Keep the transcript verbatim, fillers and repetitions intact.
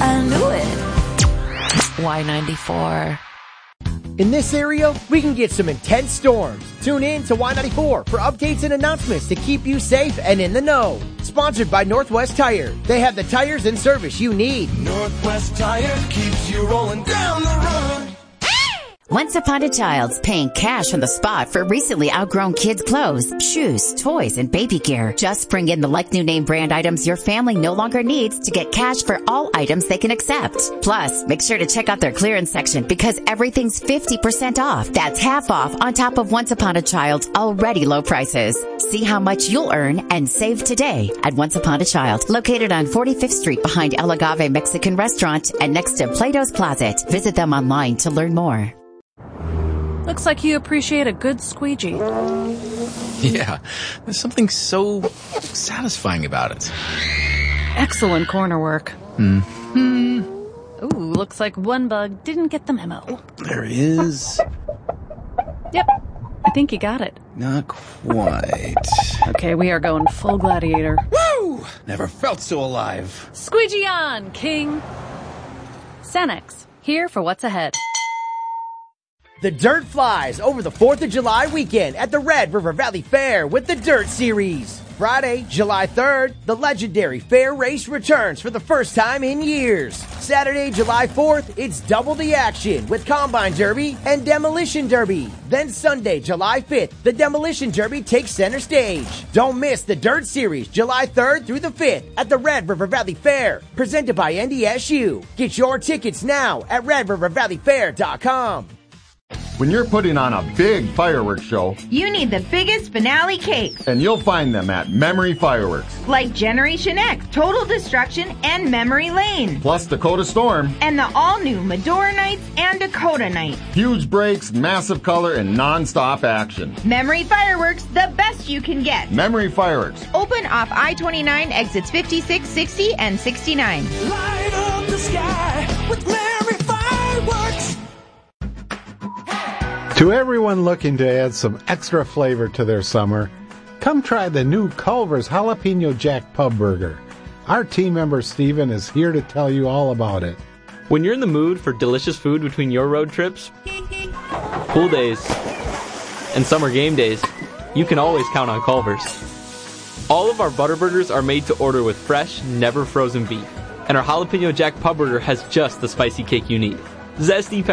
I knew it. Y ninety-four. In this area, we can get some intense storms. Tune in to Y ninety-four for updates and announcements to keep you safe and in the know. Sponsored by Northwest Tire. They have the tires and service you need. Northwest Tire keeps you rolling down the road. Once Upon a Child's paying cash on the spot for recently outgrown kids' clothes, shoes, toys, and baby gear. Just bring in the like-new name brand items your family no longer needs to get cash for all items they can accept. Plus, make sure to check out their clearance section because everything's fifty percent off. That's half off on top of Once Upon a Child's already low prices. See how much you'll earn and save today at Once Upon a Child, located on forty-fifth Street behind El Agave Mexican Restaurant and next to Plato's Closet. Visit them online to learn more. Looks like you appreciate a good squeegee. Yeah, there's something so satisfying about it. Excellent corner work. Hmm. Ooh, looks like one bug didn't get the memo. There is. Yep, I think you got it. Not quite. Okay, we are going full gladiator. Woo! Never felt so alive. Squeegee on, King! Cenex, here for what's ahead. The Dirt flies over the fourth of July weekend at the Red River Valley Fair with the Dirt Series. Friday, July third, the legendary fair race returns for the first time in years. Saturday, July fourth, it's double the action with Combine Derby and Demolition Derby. Then Sunday, July fifth, the Demolition Derby takes center stage. Don't miss the Dirt Series, July third through the fifth at the Red River Valley Fair, presented by N D S U. Get your tickets now at red river valley fair dot com. When you're putting on a big fireworks show, you need the biggest finale cakes. And you'll find them at Memory Fireworks. Like Generation X, Total Destruction, and Memory Lane. Plus Dakota Storm. And the all-new Medora Nights and Dakota Nights. Huge breaks, massive color, and non-stop action. Memory Fireworks, the best you can get. Memory Fireworks. Open off I twenty-nine, exits fifty-six, sixty, and sixty-nine. Light up the sky with Memory Fireworks. To everyone looking to add some extra flavor to their summer, come try the new Culver's Jalapeno Jack Pub Burger. Our team member Steven is here to tell you all about it. When you're in the mood for delicious food between your road trips, pool days, and summer game days, you can always count on Culver's. All of our butter burgers are made to order with fresh, never frozen beef, and our Jalapeno Jack Pub Burger has just the spicy kick you need. Zesty